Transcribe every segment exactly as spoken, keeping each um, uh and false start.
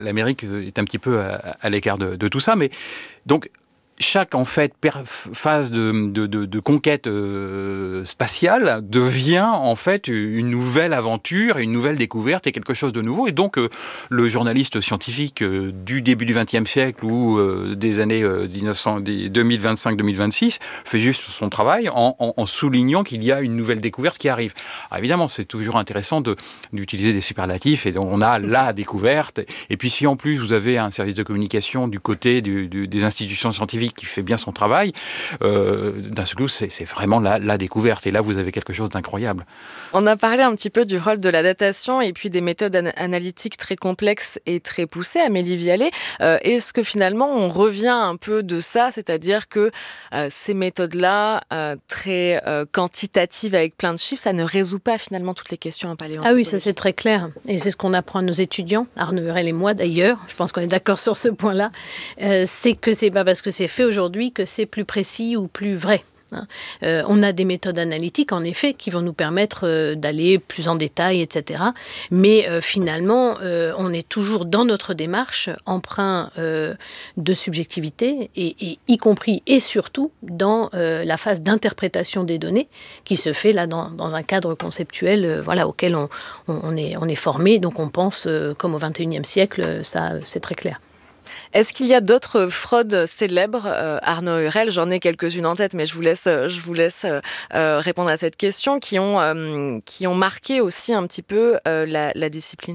L'Amérique est un petit peu à, à l'écart de, de tout ça, mais donc chaque en fait phase de, de, de, de conquête euh, spatiale devient en fait une nouvelle aventure, une nouvelle découverte et quelque chose de nouveau. Et donc euh, le journaliste scientifique euh, du début du vingtième siècle ou euh, des années euh, deux mille vingt-cinq deux mille vingt-six fait juste son travail en, en, en soulignant qu'il y a une nouvelle découverte qui arrive. Alors évidemment, c'est toujours intéressant de, d'utiliser des superlatifs et donc on a la découverte. Et puis si en plus vous avez un service de communication du côté du, du, des institutions scientifiques qui fait bien son travail, euh, d'un seul coup, c'est, c'est vraiment la, la découverte. Et là, vous avez quelque chose d'incroyable. On a parlé un petit peu du rôle de la datation et puis des méthodes an- analytiques très complexes et très poussées. Amélie Vialet, euh, est-ce que finalement, on revient un peu de ça, c'est-à-dire que euh, ces méthodes-là, euh, très euh, quantitatives avec plein de chiffres, ça ne résout pas finalement toutes les questions en paléontologie? Ah oui, ça c'est très clair. Et c'est ce qu'on apprend à nos étudiants, Arnaud Hurel et moi d'ailleurs, je pense qu'on est d'accord sur ce point-là, euh, c'est que c'est pas parce que c'est fait aujourd'hui que c'est plus précis ou plus vrai. Euh, on a des méthodes analytiques, en effet, qui vont nous permettre euh, d'aller plus en détail, et cetera. Mais euh, finalement, euh, on est toujours dans notre démarche empreint euh, de subjectivité, et, et y compris et surtout dans euh, la phase d'interprétation des données qui se fait là dans, dans un cadre conceptuel euh, voilà, auquel on, on, on, est, on est formé. Donc on pense, euh, comme au vingt et unième siècle, ça c'est très clair. Est-ce qu'il y a d'autres fraudes célèbres, euh, Arnaud Hurel? J'en ai quelques-unes en tête, mais je vous laisse, je vous laisse euh, répondre à cette question, qui ont, euh, qui ont marqué aussi un petit peu euh, la, la discipline.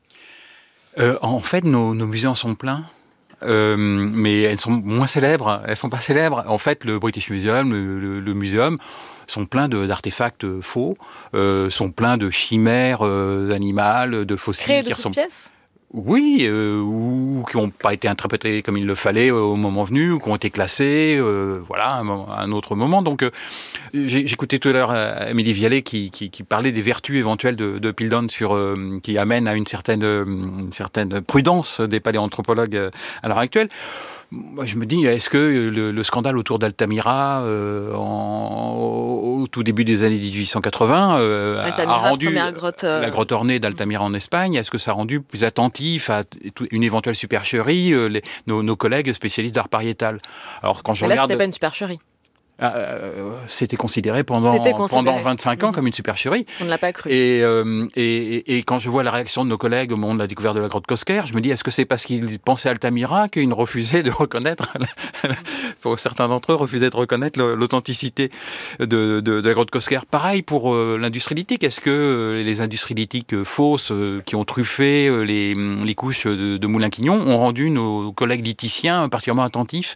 Euh, en fait, nos, nos musées en sont pleins. Euh, mais elles sont moins célèbres, elles sont pas célèbres. En fait, le British Museum, le, le, le muséum, sont pleins de, d'artefacts faux, euh, sont pleins de chimères euh, animales, de fossiles. Créés de qui toutes ressemblent... pièces ? Oui, euh, ou qui n'ont pas été interprétés comme il le fallait au moment venu, ou qui ont été classés, euh, voilà, à un, à un autre moment. Donc, euh, j'ai, j'écoutais tout à l'heure Amélie Vialet qui, qui, qui parlait des vertus éventuelles de, de Piltdown sur, euh, qui amènent à une certaine, une certaine prudence des paléanthropologues à l'heure actuelle. Moi, je me dis, est-ce que le, le scandale autour d'Altamira, euh, en, au tout début des années dix-huit cent quatre-vingts, euh, Altamira, a rendu grotte, euh... la grotte ornée d'Altamira en Espagne, est-ce que ça a rendu plus attentif à une éventuelle supercherie euh, les, nos, nos collègues spécialistes d'art pariétal? Alors, quand je Mais là, regarde... c'était pas une supercherie. Euh, c'était considéré pendant, c'était considéré pendant vingt-cinq ans mmh. comme une supercherie. On ne l'a pas cru. Et, euh, et, et quand je vois la réaction de nos collègues au moment de la découverte de la grotte Cosquer, je me dis, est-ce que c'est parce qu'ils pensaient à Altamira qu'ils refusaient de reconnaître, pour certains d'entre eux, refusaient de reconnaître l'authenticité de, de, de la grotte Cosquer? Pareil pour euh, l'industrie lithique. Est-ce que euh, les industries lithiques euh, fausses euh, qui ont truffé euh, les, les couches de, de Moulin-Quignon ont rendu nos collègues lithiciens particulièrement attentifs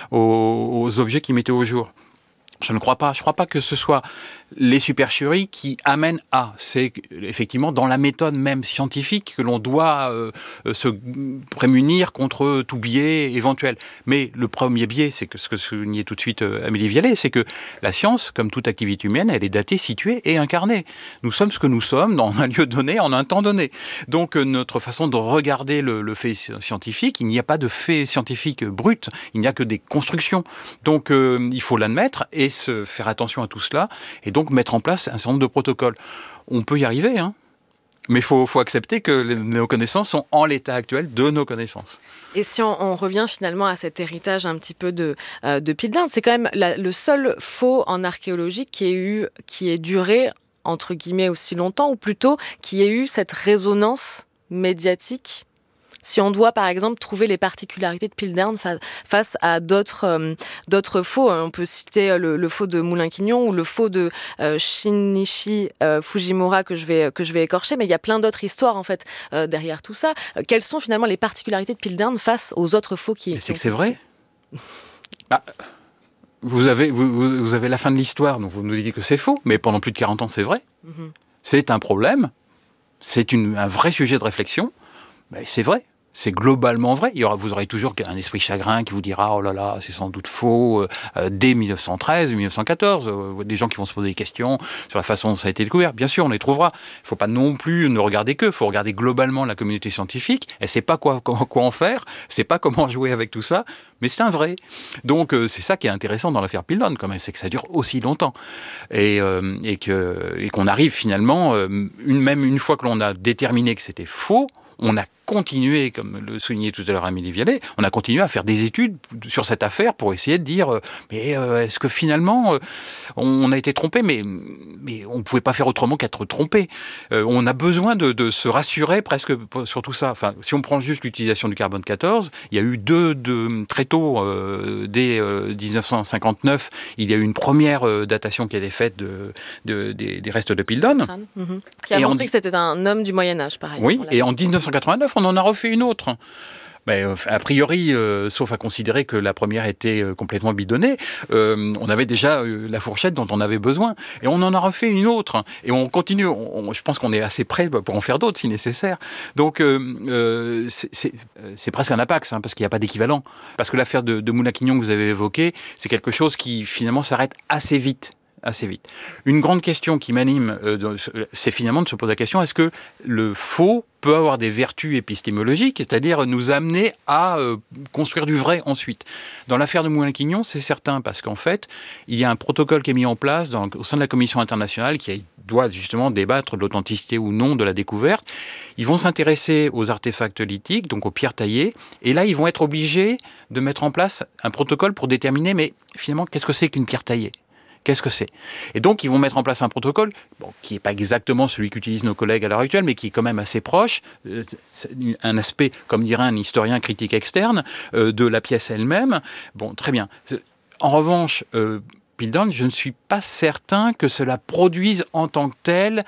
aux, aux objets qu'ils mettaient au jour? Je ne crois pas. Je ne crois pas que ce soit les supercheries qui amènent à. C'est effectivement dans la méthode même scientifique que l'on doit euh, se prémunir contre tout biais éventuel. Mais le premier biais, c'est que ce que soulignait tout de suite euh, Amélie Vialet, c'est que la science, comme toute activité humaine, elle est datée, située et incarnée. Nous sommes ce que nous sommes dans un lieu donné, en un temps donné. Donc euh, notre façon de regarder le, le fait scientifique, il n'y a pas de fait scientifique brut, il n'y a que des constructions. Donc euh, il faut l'admettre et se faire attention à tout cela, et donc mettre en place un certain nombre de protocoles. On peut y arriver, hein, mais il faut, faut accepter que les, nos connaissances sont en l'état actuel de nos connaissances. Et si on, on revient finalement à cet héritage un petit peu de, euh, de Piltdown, c'est quand même la, le seul faux en archéologie qui ait, eu, qui ait duré, entre guillemets, aussi longtemps, ou plutôt qui ait eu cette résonance médiatique. Si on doit, par exemple, trouver les particularités de Piltdown fa- face à d'autres, euh, d'autres faux, on peut citer le, le faux de Moulin-Quignon ou le faux de euh, Shinichi euh, Fujimura que je vais que je vais écorcher, mais il y a plein d'autres histoires en fait euh, derrière tout ça. Euh, quelles sont finalement les particularités de Piltdown face aux autres faux qui? Mais c'est que c'est vrai. ah. Vous avez, vous, vous avez la fin de l'histoire, donc vous nous dites que c'est faux, mais pendant plus de quarante ans, c'est vrai. Mm-hmm. C'est un problème, c'est une, un vrai sujet de réflexion, mais c'est vrai. C'est globalement vrai. Il y aura, vous aurez toujours un esprit chagrin qui vous dira « Oh là là, c'est sans doute faux euh, » dès dix-neuf cent treize, dix-neuf cent quatorze. Euh, des gens qui vont se poser des questions sur la façon dont ça a été découvert. Bien sûr, on les trouvera. Il ne faut pas non plus ne regarder que. Il faut regarder globalement la communauté scientifique. Elle ne sait pas quoi, quoi, quoi en faire. Elle ne sait pas comment jouer avec tout ça. Mais c'est un vrai. Donc, euh, c'est ça qui est intéressant dans l'affaire Piltdown, quand même. C'est que ça dure aussi longtemps. Et, euh, et, que, et qu'on arrive finalement, euh, une, même une fois que l'on a déterminé que c'était faux, on a continué, comme le soulignait tout à l'heure Amélie Vialet, on a continué à faire des études sur cette affaire pour essayer de dire, euh, mais euh, est-ce que finalement, euh, on a été trompé, mais, mais on ne pouvait pas faire autrement qu'être trompé. Euh, on a besoin de, de se rassurer presque sur tout ça. Enfin, si on prend juste l'utilisation du carbone quatorze, il y a eu deux, deux très tôt, euh, dès euh, dix-neuf cent cinquante-neuf, il y a eu une première euh, datation qui a été faite de, de, des, des restes de Piltdown. Mmh. Qui a et montré on... que c'était un homme du Moyen-Âge, pareil. Oui, et en dix-neuf cent quatre-vingt-neuf, on en a refait une autre. Mais, a priori, euh, sauf à considérer que la première était euh, complètement bidonnée, euh, on avait déjà euh, la fourchette dont on avait besoin. Et on en a refait une autre. Et on continue. On, on, je pense qu'on est assez prêt pour en faire d'autres si nécessaire. Donc, euh, euh, c'est, c'est, c'est presque un apax, hein, parce qu'il n'y a pas d'équivalent. Parce que l'affaire de, de Moulin-Quignon que vous avez évoquée, c'est quelque chose qui finalement s'arrête assez vite. assez vite. Une grande question qui m'anime, euh, c'est finalement de se poser la question, est-ce que le faux peut avoir des vertus épistémologiques, c'est-à-dire nous amener à euh, construire du vrai ensuite. Dans l'affaire de Moulin-Quignon, c'est certain, parce qu'en fait, il y a un protocole qui est mis en place dans, au sein de la Commission internationale qui doit justement débattre de l'authenticité ou non de la découverte. Ils vont s'intéresser aux artefacts lithiques, donc aux pierres taillées, et là, ils vont être obligés de mettre en place un protocole pour déterminer, mais finalement, qu'est-ce que c'est qu'une pierre taillée ? Qu'est-ce que c'est ? Et donc, ils vont mettre en place un protocole bon, qui n'est pas exactement celui qu'utilisent nos collègues à l'heure actuelle, mais qui est quand même assez proche. C'est un aspect, comme dirait un historien critique externe, euh, de la pièce elle-même. Bon, très bien. En revanche, euh, Piltdown, je ne suis pas certain que cela produise en tant que tel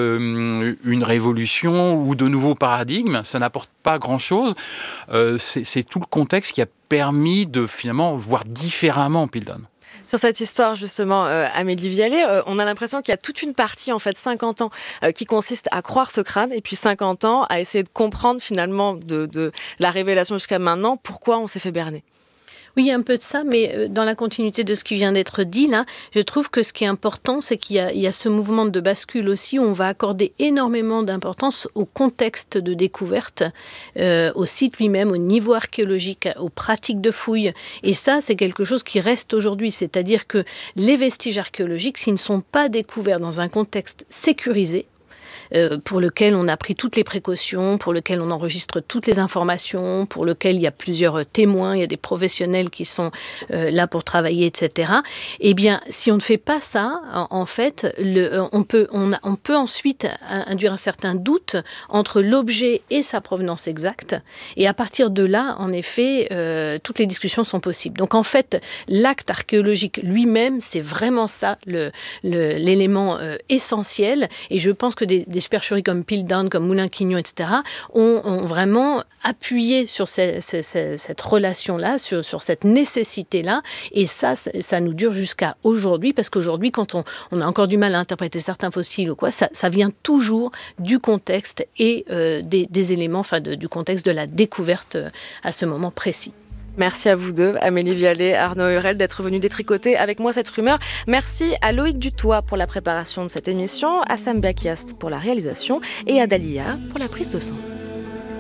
euh, une révolution ou de nouveaux paradigmes. Ça n'apporte pas grand-chose. Euh, c'est, c'est tout le contexte qui a permis de finalement voir différemment Piltdown. Sur cette histoire, justement, euh, Amélie Vialet, euh, on a l'impression qu'il y a toute une partie, en fait, cinquante ans, euh, qui consiste à croire ce crâne, et puis cinquante ans à essayer de comprendre, finalement, de, de la révélation jusqu'à maintenant, pourquoi on s'est fait berner. Oui, il y a un peu de ça, mais dans la continuité de ce qui vient d'être dit, là, je trouve que ce qui est important, c'est qu'il y a, il y a ce mouvement de bascule aussi, où on va accorder énormément d'importance au contexte de découverte, euh, au site lui-même, au niveau archéologique, aux pratiques de fouilles. Et ça, c'est quelque chose qui reste aujourd'hui. C'est-à-dire que les vestiges archéologiques, s'ils ne sont pas découverts dans un contexte sécurisé, Euh, pour lequel on a pris toutes les précautions, pour lequel on enregistre toutes les informations, pour lequel il y a plusieurs témoins, il y a des professionnels qui sont euh, là pour travailler, et cetera. Eh bien, si on ne fait pas ça, en, en fait, le, on, peut, on, a, on peut ensuite induire un certain doute entre l'objet et sa provenance exacte. Et à partir de là, en effet, euh, toutes les discussions sont possibles. Donc, en fait, l'acte archéologique lui-même, c'est vraiment ça, le, le, l'élément euh, essentiel. Et je pense que des, des supercheries comme Piltdown, comme Moulin-Quignon, et cetera, ont, ont vraiment appuyé sur ces, ces, ces, cette relation-là, sur, sur cette nécessité-là. Et ça, ça, ça nous dure jusqu'à aujourd'hui, parce qu'aujourd'hui, quand on, on a encore du mal à interpréter certains fossiles ou quoi, ça, ça vient toujours du contexte et euh, des, des éléments, enfin de, du contexte de la découverte euh, à ce moment précis. Merci à vous deux, Amélie Vialet, Arnaud Hurel, d'être venus détricoter avec moi cette rumeur. Merci à Loïc Dutoit pour la préparation de cette émission, à Sam Bakiast pour la réalisation et à Dalia pour la prise de son.